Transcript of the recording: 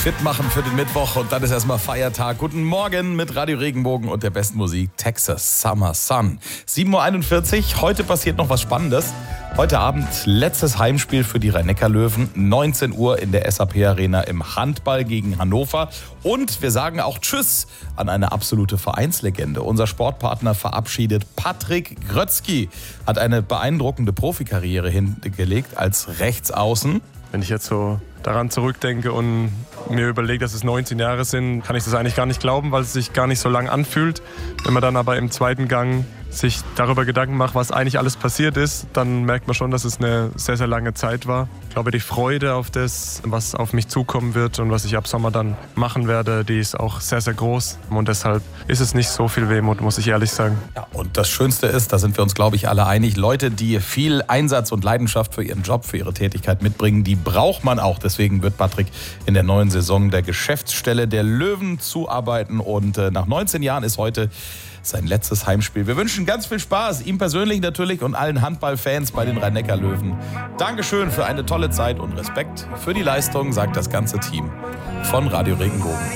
fit machen für den Mittwoch und dann ist erstmal Feiertag. Guten Morgen mit Radio Regenbogen und der besten Musik Texas Summer Sun. 7.41 Uhr, heute passiert noch was Spannendes. Heute Abend letztes Heimspiel für die Rhein-Neckar-Löwen, 19 Uhr in der SAP Arena im Handball gegen Hannover. Und wir sagen auch Tschüss an eine absolute Vereinslegende. Unser Sportpartner verabschiedet Patrick Grötzky, hat eine beeindruckende Profikarriere hingelegt als Rechtsaußen. Wenn ich jetzt so daran zurückdenke und mir überlege, dass es 19 Jahre sind, kann ich das eigentlich gar nicht glauben, weil es sich gar nicht so lang anfühlt. Wenn man dann aber im zweiten Gang sich darüber Gedanken macht, was eigentlich alles passiert ist, dann merkt man schon, dass es eine sehr, sehr lange Zeit war. Ich glaube, die Freude auf das, was auf mich zukommen wird und was ich ab Sommer dann machen werde, die ist auch sehr, sehr groß. Und deshalb ist es nicht so viel Wehmut, muss ich ehrlich sagen. Ja, und das Schönste ist, da sind wir uns, glaube ich, alle einig, Leute, die viel Einsatz und Leidenschaft für ihren Job, für ihre Tätigkeit mitbringen, die braucht man auch. Deswegen wird Patrick in der neuen Saison der Geschäftsstelle der Löwen zuarbeiten. Und nach 19 Jahren ist heute sein letztes Heimspiel. Wir wünschen ganz viel Spaß, ihm persönlich natürlich und allen Handballfans bei den Rhein-Neckar-Löwen. Dankeschön für eine tolle Zeit und Respekt für die Leistung, sagt das ganze Team von Radio Regenbogen.